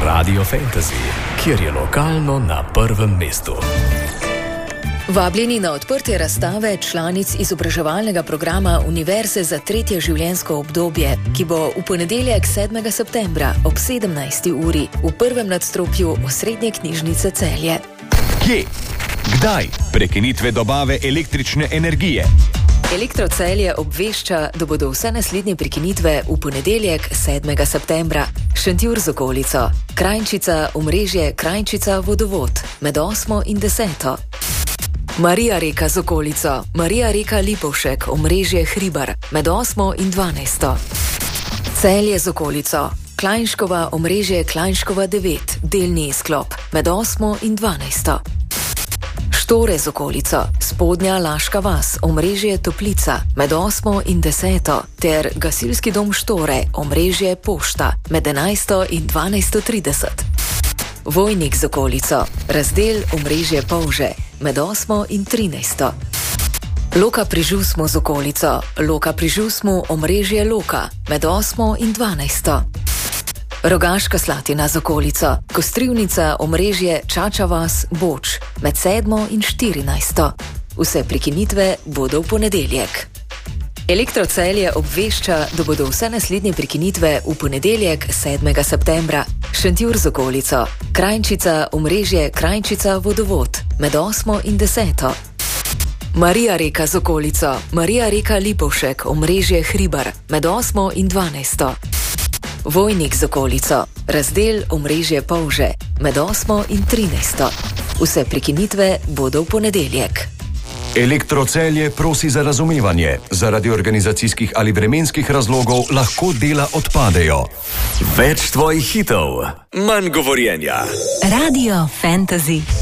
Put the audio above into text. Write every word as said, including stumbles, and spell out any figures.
Radio Fantasy, kjer je lokalno na prvem mestu. Vabljeni na odprtje razstave članic izobraževalnega programa Univerze za tretje življenjsko obdobje, ki bo v ponedeljek sedmega septembra ob sedemnajsti uri v prvem nadstropju Osrednje knjižnice Celje. Kje? Kdaj? Prekinitve dobave električne energije. Elektro Celje obvešča, da bodo vse naslednje prekinitve v ponedeljek sedmega septembra. Šentjur z okolico, Krajnčica, omrežje Krajnčica vodovod med osmo in deseto. Marija Reka z okolico, Marija Reka Lipovšek, omrežje Hribar med osmo in dvanajsto. Celje z okolico, Klajnškova, omrežje Klajnškova devet, delni izklop med osmo in dvanajsto. Štore z okolico, Spodnja Laška vas, omrežje Toplica med osmo in deseto, ter Gasilski dom Štore, omrežje Pošta med enajsto in dvanajsto trideset. Vojnik z okolico, razdel omrežje Polže med osmo in trinajsto. Loka pri Žusmu z okolico, Loka pri Žusmu, omrežje Loka med osmo in dvanajsto. Rogaška Slatina z okolico, Kostrivnica, omrežje Čača vas, Boč med sedmo in štirinajsto. Vse prekinitve bodo v ponedeljek. Elektro Celje obvešča, da bodo vse naslednje prekinitve v ponedeljek sedmega septembra. Šentjur z okolico, Krajnčica, omrežje Krajnčica vodovod med osmo in deseto. Marija Reka z okolico, Marija Reka Lipovšek, omrežje Hribar med osmo in dvanajsto. Vojnik z okolico, razdel omrežje Polže med osmo in trinajsto. Vse prekinitve bodo v ponedeljek. Elektro Celje prosi za razumevanje. Zaradi organizacijskih ali vremenskih razlogov lahko dela odpadejo. Več tvojih hitov, manj govorjenja. Radio Fantasy.